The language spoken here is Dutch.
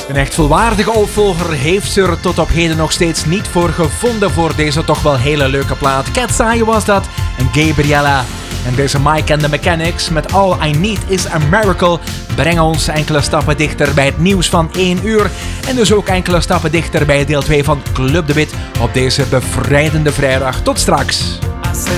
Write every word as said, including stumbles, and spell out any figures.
Een echt volwaardige opvolger heeft ze er tot op heden nog steeds niet voor gevonden voor deze toch wel hele leuke plaat. Cat's Eye was dat en Gabriella. En deze Mike and the Mechanics met All I Need Is a Miracle brengen ons enkele stappen dichter bij het nieuws van één uur. En dus ook enkele stappen dichter bij deel twee van Club de Wit op deze bevrijdende vrijdag. Tot straks!